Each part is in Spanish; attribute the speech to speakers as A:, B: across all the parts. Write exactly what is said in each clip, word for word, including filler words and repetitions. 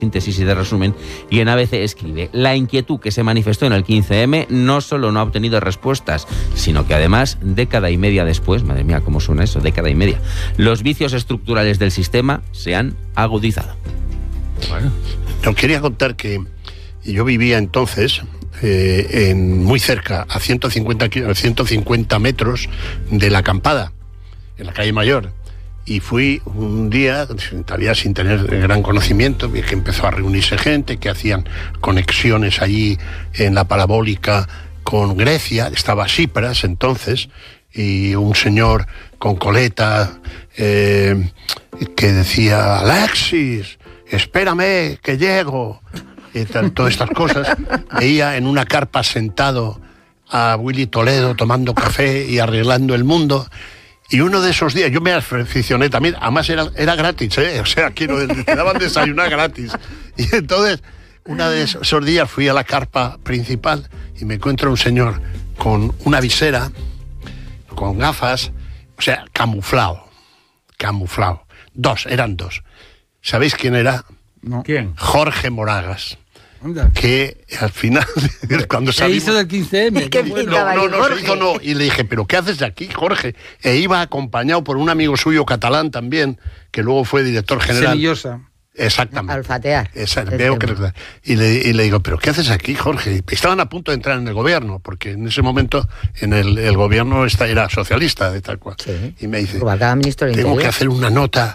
A: síntesis y de resumen, y en A B C escribe: la inquietud que se manifestó en el quince eme no solo no ha obtenido respuestas, sino que además, década y media después, madre mía, cómo suena eso, década y media, los vicios estructurales del sistema se han agudizado.
B: Bueno, os quería contar que yo vivía entonces eh, en, muy cerca, a ciento cincuenta metros de la Acampada, en la calle Mayor. Y fui un día, todavía sin tener gran conocimiento, vi que empezó a reunirse gente, que hacían conexiones allí en la parabólica con Grecia, estaba Tsipras entonces, y un señor con coleta eh, que decía: Alexis, espérame, que llego, y tal, todas estas cosas. Veía en una carpa sentado a Willy Toledo tomando café y arreglando el mundo. Y uno de esos días, yo me aficioné también, además era, era gratis, ¿eh? O sea, quiero, te daban desayunar gratis. Y entonces, uno de esos días fui a la carpa principal y me encuentro un señor con una visera, con gafas, o sea, camuflado, camuflado. Dos, eran dos. ¿Sabéis quién era?
C: No. ¿Quién?
B: Jorge Moragas.
C: Anda.
B: Que al final, cuando salimos...
C: ¿Qué hizo del quince eme?
B: ¿Qué bueno, no, no, no, se hizo no. Y le dije: ¿pero qué haces aquí, Jorge? E iba acompañado por un amigo suyo catalán también, que luego fue director general.
C: Semillosa.
B: Exactamente.
D: Alfatear.
B: Esa, veo que, y, le, y le digo: ¿pero qué haces aquí, Jorge? Estaban a punto de entrar en el gobierno, porque en ese momento en el, el gobierno esta, era socialista, de tal cual.
D: Sí.
B: Y me dice:
D: tengo
B: interior. que hacer una nota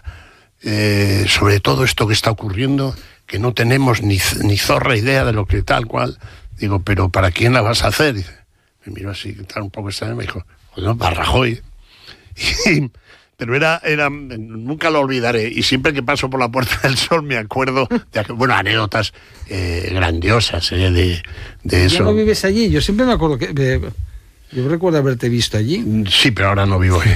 B: eh, sobre todo esto que está ocurriendo, que no tenemos ni, ni zorra idea de lo que tal cual. Digo: ¿pero para quién la vas a hacer? Dice, me miró así, tal, un poco extraño, me dijo: joder, para Rajoy. Y, pero era, era, nunca lo olvidaré, y siempre que paso por la Puerta del Sol me acuerdo de, bueno, anécdotas eh, grandiosas eh, de, de eso.
C: ¿Ya no vives allí? Yo siempre me acuerdo que... De... Yo recuerdo haberte visto allí.
B: Sí, pero ahora no vivo ahí.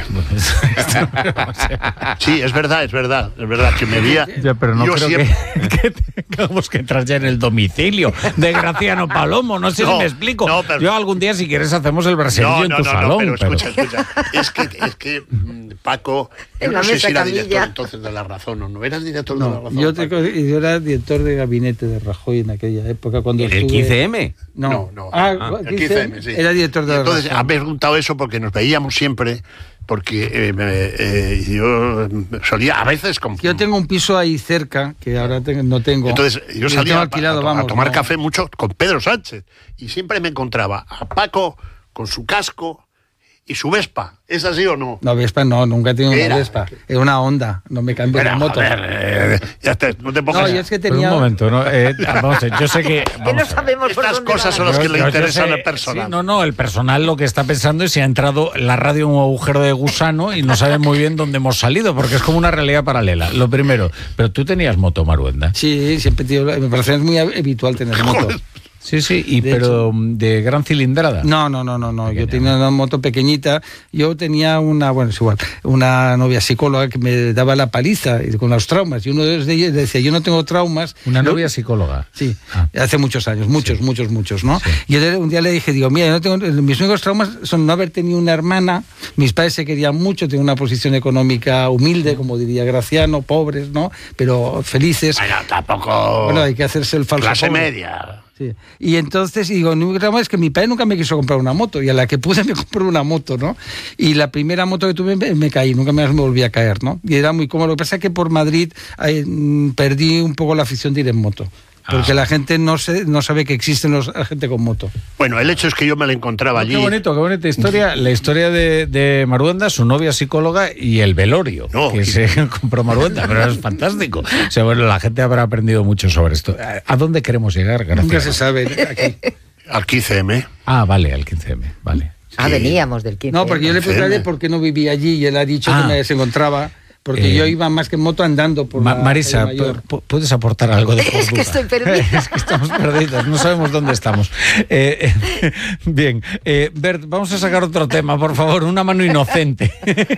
B: Sí, es verdad, es verdad, es verdad que me veía.
E: Ya, pero no
B: yo
E: creo
B: siempre...
E: que, que tengamos que entrar ya en el domicilio de Graciano Palomo. No sé no, si me explico. No, pero... Yo algún día, si quieres, hacemos el brasileño no, no, en tu
B: no,
E: salón.
B: No, pero,
E: pero
B: escucha, escucha. Es que, es que Paco, yo no sé si era
D: camilla.
B: director entonces de La Razón o no. ¿Eras director
C: no,
B: de La Razón?
C: Yo, te, yo era director de gabinete de Rajoy en aquella época. Cuando
A: ¿En
C: estuve...
A: el quince eme?
C: No,
B: no, no.
C: Ah,
B: ah, el quince eme, sí.
C: Era director de La
B: Entonces,
C: Razón.
B: ha preguntado eso porque nos veíamos siempre, porque eh, eh, yo solía a veces... Con...
C: Yo tengo un piso ahí cerca, que ahora tengo, no tengo.
B: Entonces, yo salía
C: tengo alquilado,
B: a, a,
C: vamos,
B: a tomar
C: no.
B: café mucho con Pedro Sánchez, y siempre me encontraba a Paco con su casco y su Vespa. ¿Es así o no?
C: No, Vespa no, nunca he tenido una
B: Era.
C: Vespa. Era una Honda, no me cambié de moto.
B: Joder, eh, ya te, no te pongas...
C: No, yo es que tenía...
E: Pero un momento, ¿no? Eh, vamos a ver, yo sé que...
D: Que no sabemos por
B: Estas
D: dónde
B: cosas
D: va.
B: son las que
E: Yo-
B: le
E: yo- yo
B: interesan
E: sé-
B: al personal.
E: sí, no, no, el personal lo que está pensando es si ha entrado la radio en un agujero de gusano y no sabe muy bien dónde hemos salido, porque es como una realidad paralela. Lo primero, pero tú tenías moto, Maruenda.
C: Sí, siempre tío, me parece muy habitual tener moto.
E: Sí, sí, y
C: De
E: pero de gran cilindrada.
C: No, no, no, no, no. Yo
E: Pequeña.
C: tenía una moto pequeñita. Yo tenía una, bueno, es igual, una novia psicóloga que me daba la paliza y con los traumas. Y uno de ellos decía: yo no tengo traumas.
E: Una
C: Lo-
E: novia psicóloga.
C: Sí,
E: Ah.
C: hace muchos años, muchos,
E: Sí.
C: muchos, muchos, ¿no?
E: Sí.
C: Y yo un día le dije, digo, mira, yo no tengo, mis únicos traumas son no haber tenido una hermana, mis padres se querían mucho, tengo una posición económica humilde, como diría Graciano, pobres, ¿no? Pero felices.
B: Bueno, tampoco...
C: Bueno, hay que hacerse el falso
B: Clase
C: pobre.
B: media.
C: Sí. Y entonces digo, no, es que mi padre nunca me quiso comprar una moto, y a la que pude me compró una moto, ¿no? Y la primera moto que tuve me, me caí, nunca más me volví a caer, ¿no? Y era muy cómodo. Lo que pasa es que por Madrid eh, perdí un poco la afición de ir en moto. Porque ah. la gente no se, no sabe que existen los, la gente con moto.
B: Bueno, el hecho es que yo me la encontraba allí.
E: Qué bonito, qué bonita historia. La historia de, de Maruenda, su novia psicóloga y el velorio
B: no,
E: que
B: y...
E: se compró Maruenda, pero es fantástico. O sea, bueno, la gente habrá aprendido mucho sobre esto. ¿A dónde queremos llegar? Gracias.
C: Nunca se sabe aquí.
B: Al quince eme.
E: Ah, vale, al quince eme, vale.
D: Ah,
B: Sí.
D: veníamos del quince.
C: No, porque yo le pregunté por qué no vivía allí y él ha dicho
E: Ah.
C: que me se encontraba. Porque eh, yo iba más que en moto andando por
E: Ma
C: la
E: Marisa, ¿puedes aportar algo de cordura?
D: Es que estoy perdida.
E: Es que estamos perdidos, no sabemos dónde estamos. Eh, eh, bien, eh, Bert, vamos a sacar otro tema, por favor, una mano inocente.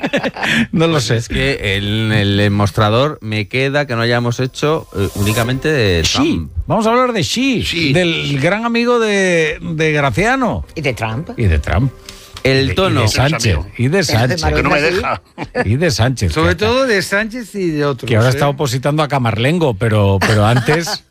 E: No lo
A: pues
E: sé.
A: Es que en el, el mostrador me queda que no hayamos hecho eh, únicamente de
E: Xi.
A: Trump.
E: Vamos a hablar de Xi,
B: Sí.
E: del gran amigo de, de Graciano.
D: ¿Y de Trump?
E: Y de Trump.
A: El tono.
E: Y de Sánchez. Y de Sánchez.
B: Porque no me deja.
E: Y de Sánchez.
C: Sobre
E: que,
C: todo de Sánchez y de otros.
E: que ahora
C: ¿eh?
E: está opositando a Camarlengo, pero, pero antes...